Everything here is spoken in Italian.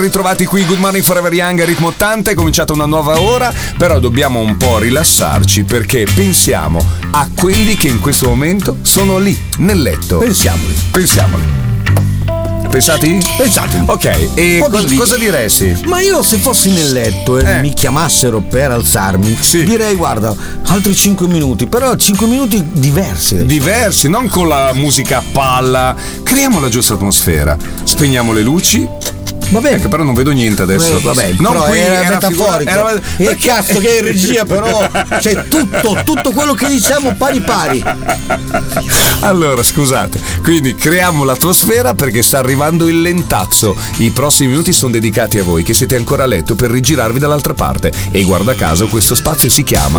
Ritrovati qui, Good Morning Forever Young, Ritmo 80, è cominciata una nuova ora, però dobbiamo un po' rilassarci perché pensiamo a quelli che in questo momento sono lì, nel letto. Pensiamoli. Pensati? Pensate. Ok, e cosa diresti? Ma io se fossi nel letto e mi chiamassero per alzarmi, direi guarda, altri 5 minuti, però 5 minuti diversi. Diversi, non con la musica a palla. Creiamo la giusta atmosfera. Spegniamo le luci. Va bene. Ecco, però non vedo niente adesso. Vabbè, non però qui era metaforico. E cazzo che è regia, però c'è tutto quello che diciamo pari. Allora, scusate, quindi creiamo l'atmosfera perché sta arrivando il lentazzo. I prossimi minuti sono dedicati a voi che siete ancora a letto per rigirarvi dall'altra parte. E guarda caso, questo spazio si chiama